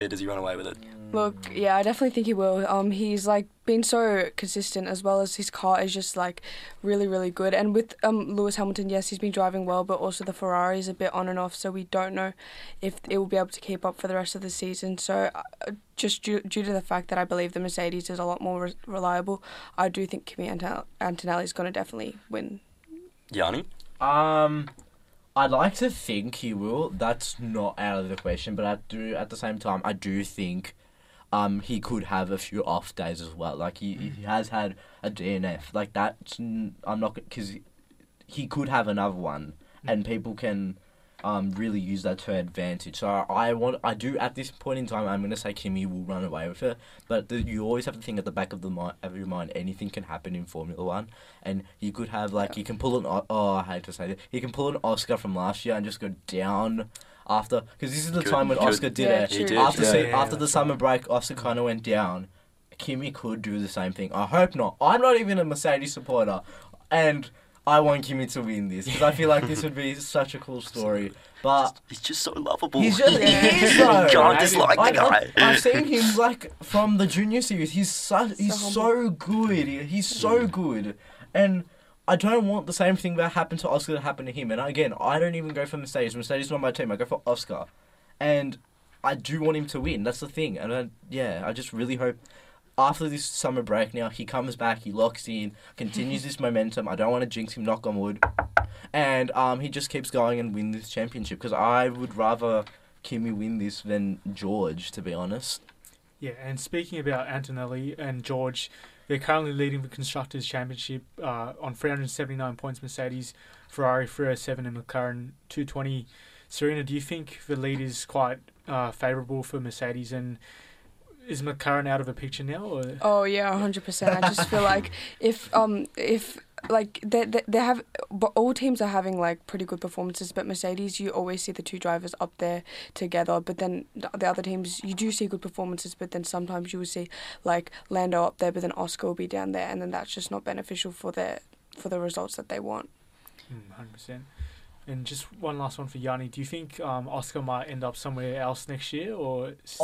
Does he run away with it? Look, yeah, I definitely think he will. He's like been so consistent, as well as his car is just like really, really good. And with Lewis Hamilton, yes, he's been driving well, but also the Ferrari is a bit on and off, so we don't know if it will be able to keep up for the rest of the season. So just due to the fact that I believe the Mercedes is a lot more reliable, I do think Kimi Antonelli is going to definitely win. Yanni? I'd like to think he will. That's not out of the question, but at the same time, I do think he could have a few off days as well. Like, he has had a DNF. Like, I'm not... Because he could have another one, and people can really use that to advantage. So I do, at this point in time, I'm going to say Kimi will run away with it. But you always have to think at the back of your mind, anything can happen in Formula 1. And you could have, like, you can pull I hate to say this, you can pull an Oscar from last year and just go down after, because this is the time when Oscar did it. He did. After the summer break, Oscar kind of went down. Kimi could do the same thing. I hope not. I'm not even a Mercedes supporter, and I want Kimi to win this, because I feel like this would be such a cool story. But he's just so lovable. He is though. You can't dislike the guy. I've seen him, like, from the junior series. He's so good. He's so good, and I don't want the same thing that happened to Oscar to happen to him. And again, I don't even go for Mercedes. Mercedes is not my team. I go for Oscar, and I do want him to win. That's the thing. And I just really hope after this summer break now he comes back, he locks in, continues this momentum. I don't want to jinx him, knock on wood, and he just keeps going and win this championship, because I would rather Kimi win this than George, to be honest. Yeah, and speaking about Antonelli and George, they're currently leading the Constructors' Championship on 379 points, Mercedes, Ferrari 307 and McLaren 220. Serena, do you think the lead is quite favourable for Mercedes, and is McLaren out of the picture now? Or? Oh yeah, 100%. I just feel like if like they have, but all teams are having like pretty good performances. But Mercedes, you always see the two drivers up there together. But then the other teams, you do see good performances. But then sometimes you will see like Lando up there, but then Oscar will be down there, and then that's just not beneficial for the results that they want. 100%. And just one last one for Yanni. Do you think Oscar might end up somewhere else next year, or still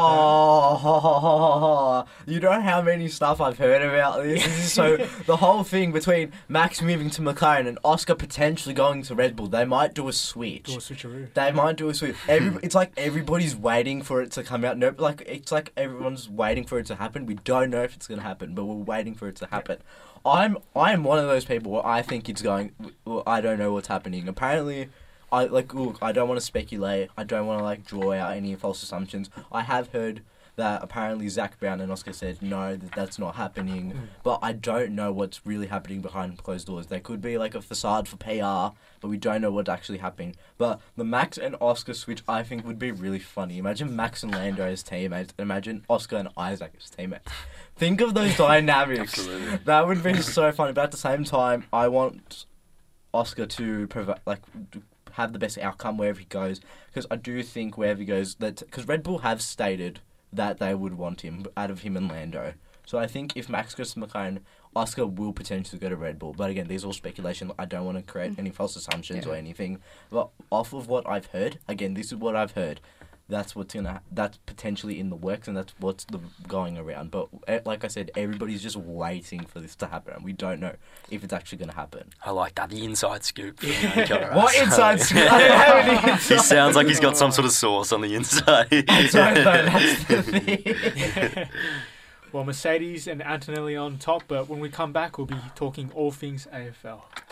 you know how many stuff I've heard about this? So the whole thing between Max moving to McLaren and Oscar potentially going to Red Bull, they might do a switch. Switcheroo. They might do a switch. It's like everybody's waiting for it to come out. No, like it's like everyone's waiting for it to happen. We don't know if it's going to happen, but we're waiting for it to happen. I'm one of those people where I think it's going. Well, I don't know what's happening. Apparently, I don't want to speculate. I don't want to draw out any false assumptions. I have heard that apparently Zach Brown and Oscar said no, that's not happening. But I don't know what's really happening behind closed doors. There could be a facade for PR, but we don't know what's actually happening. But the Max and Oscar switch, I think, would be really funny. Imagine Max and Lando as teammates. Imagine Oscar and Isaac as teammates. Think of those dynamics. Absolutely. That would be so funny. But at the same time, I want Oscar to have the best outcome wherever he goes, because I do think wherever he goes, because Red Bull have stated that they would want him out of him and Lando. So I think if Max goes to McLaren, Oscar will potentially go to Red Bull. But again, these are all speculation. I don't want to create any false assumptions or anything. But off of what I've heard, again, this is what I've heard. That's potentially in the works, and that's what's going around. But like I said, everybody's just waiting for this to happen, and we don't know if it's actually going to happen. I like that, the inside scoop. What inside scoop? I don't have any inside He sounds like he's got some sort of sauce on the inside. That's the thing. Well, Mercedes and Antonelli on top, but when we come back, we'll be talking all things AFL.